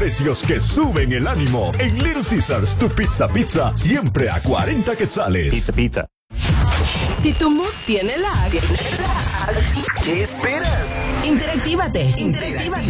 precios que suben el ánimo. En Little Caesars, tu pizza siempre a 40 quetzales. Pizza. Si tu mood tiene lag, ¿qué esperas? interactívate.